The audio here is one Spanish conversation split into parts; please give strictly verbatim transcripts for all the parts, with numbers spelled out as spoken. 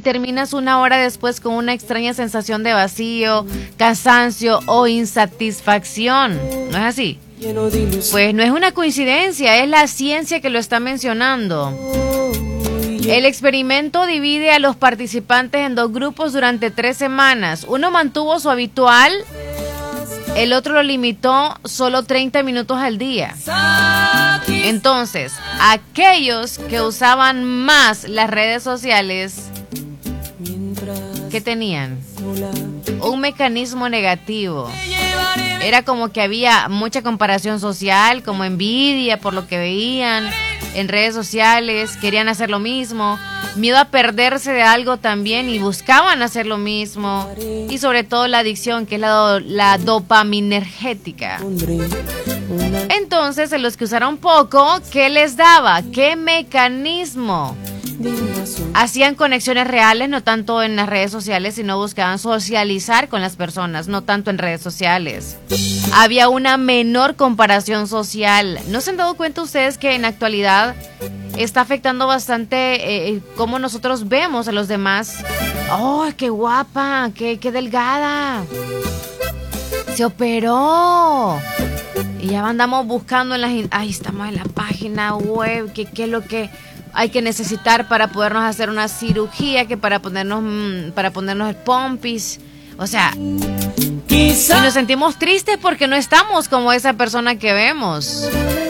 terminas una hora después con una extraña sensación de vacío, cansancio o insatisfacción. ¿No es así? Pues no es una coincidencia, es la ciencia que lo está mencionando. El experimento divide a los participantes en dos grupos durante tres semanas. Uno mantuvo su habitual, el otro lo limitó solo treinta minutos al día. Entonces, aquellos que usaban más las redes sociales, ¿qué tenían? Un mecanismo negativo. Era como que había mucha comparación social, como envidia por lo que veían en redes sociales, querían hacer lo mismo, miedo a perderse de algo también y buscaban hacer lo mismo, y sobre todo la adicción, que es la, la dopaminergética. Entonces, en los que usaron poco, ¿qué les daba? ¿Qué mecanismo? Hacían conexiones reales, no tanto en las redes sociales, sino buscaban socializar con las personas, no tanto en redes sociales. Había una menor comparación social. ¿No se han dado cuenta ustedes que en la actualidad está afectando bastante eh, cómo nosotros vemos a los demás? ¡Oh, qué guapa! ¡Qué, qué delgada! ¡Se operó! Y ya andamos buscando en las... Ahí estamos en la página web, ¿qué, qué es lo que hay que necesitar para podernos hacer una cirugía, que para ponernos para ponernos el pompis? O sea, y nos sentimos tristes porque no estamos como esa persona que vemos.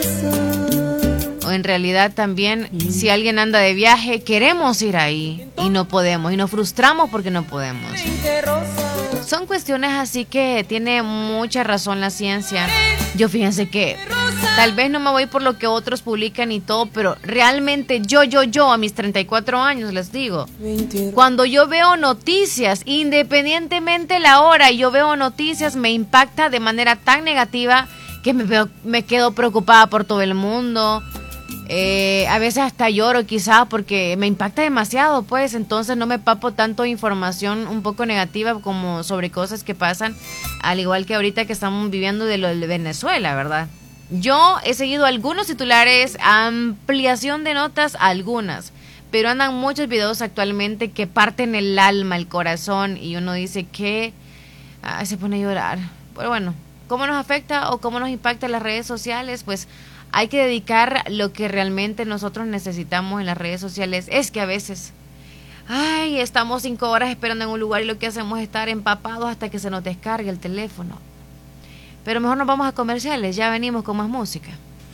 O en realidad también, si alguien anda de viaje, queremos ir ahí y no podemos, y nos frustramos porque no podemos. Son cuestiones así que tiene mucha razón la ciencia. Yo fíjense que tal vez no me voy por lo que otros publican y todo, pero realmente yo, yo, yo, a mis treinta y cuatro años, les digo, cuando yo veo noticias, independientemente la hora, yo veo noticias, me impacta de manera tan negativa que me, veo, me quedo preocupada por todo el mundo. Eh, a veces hasta lloro quizás porque me impacta demasiado, pues entonces no me papo tanto información un poco negativa como sobre cosas que pasan, al igual que ahorita que estamos viviendo de lo de Venezuela, ¿verdad? Yo he seguido algunos titulares, ampliación de notas, algunas, pero andan muchos videos actualmente que parten el alma, el corazón, y uno dice que ay, se pone a llorar. Pero bueno, ¿cómo nos afecta o cómo nos impacta las redes sociales? Pues hay que dedicar lo que realmente nosotros necesitamos en las redes sociales. Es que a veces, ay, estamos cinco horas esperando en un lugar y lo que hacemos es estar empapados hasta que se nos descargue el teléfono. Pero mejor nos vamos a comerciales, ya venimos con más música.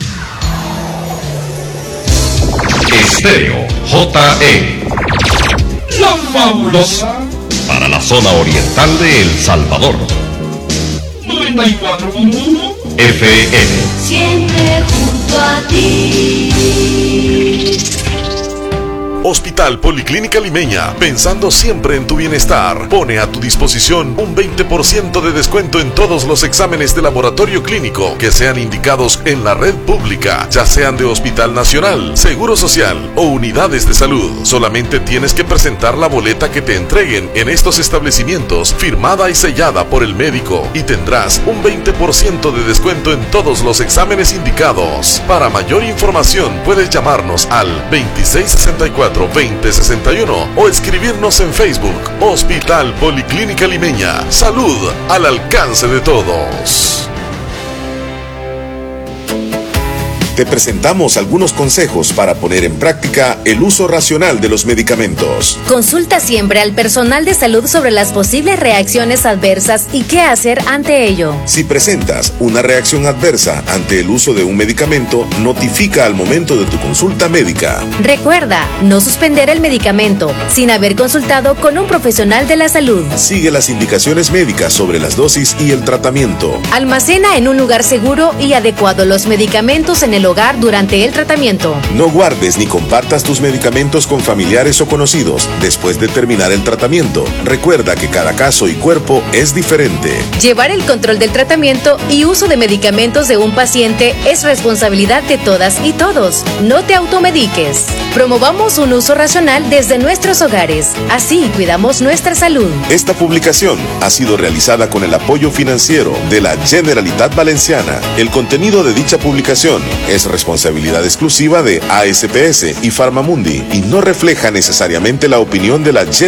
Estéreo J E, la fabulosa, para la zona oriental de El Salvador. noventa y cuatro punto uno F M. Siempre junto a ti. Hospital Policlínica Limeña, pensando siempre en tu bienestar, pone a tu disposición un veinte por ciento de descuento en todos los exámenes de laboratorio clínico que sean indicados en la red pública, ya sean de Hospital Nacional, Seguro Social o unidades de salud. Solamente tienes que presentar la boleta que te entreguen en estos establecimientos, firmada y sellada por el médico, y tendrás un veinte por ciento de descuento en todos los exámenes indicados. Para mayor información puedes llamarnos al veintiséis sesenta y cuatro veinte sesenta y uno o escribirnos en Facebook. Hospital Policlínica Limeña, salud al alcance de todos. Te presentamos algunos consejos para poner en práctica el uso racional de los medicamentos. Consulta siempre al personal de salud sobre las posibles reacciones adversas y qué hacer ante ello. Si presentas una reacción adversa ante el uso de un medicamento, notifica al momento de tu consulta médica. Recuerda, no suspender el medicamento sin haber consultado con un profesional de la salud. Sigue las indicaciones médicas sobre las dosis y el tratamiento. Almacena en un lugar seguro y adecuado los medicamentos en el hogar durante el tratamiento. No guardes ni compartas tus medicamentos con familiares o conocidos después de terminar el tratamiento. Recuerda que cada caso y cuerpo es diferente. Llevar el control del tratamiento y uso de medicamentos de un paciente es responsabilidad de todas y todos. No te automediques. Promovamos un uso racional desde nuestros hogares. Así cuidamos nuestra salud. Esta publicación ha sido realizada con el apoyo financiero de la Generalitat Valenciana. El contenido de dicha publicación es responsabilidad exclusiva de A S P S y Farmamundi y no refleja necesariamente la opinión de la Generalitat